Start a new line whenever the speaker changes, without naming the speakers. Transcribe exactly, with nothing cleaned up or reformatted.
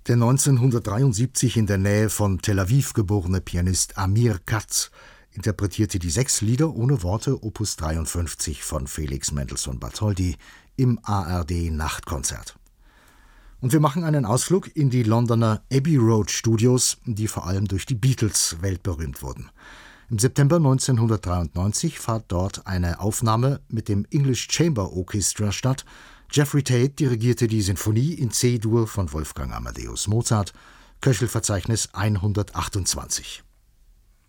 Der neunzehnhundertdreiundsiebzig in der Nähe von Tel Aviv geborene Pianist Amir Katz interpretierte die sechs Lieder ohne Worte Opus dreiundfünfzig von Felix Mendelssohn Bartholdy im A R D-Nachtkonzert. Und wir machen einen Ausflug in die Londoner Abbey Road Studios, die vor allem durch die Beatles weltberühmt wurden. Im September neunzehnhundertdreiundneunzig fand dort eine Aufnahme mit dem English Chamber Orchestra statt. Jeffrey Tate dirigierte die Sinfonie in C-Dur von Wolfgang Amadeus Mozart, Köchelverzeichnis hundertachtundzwanzig.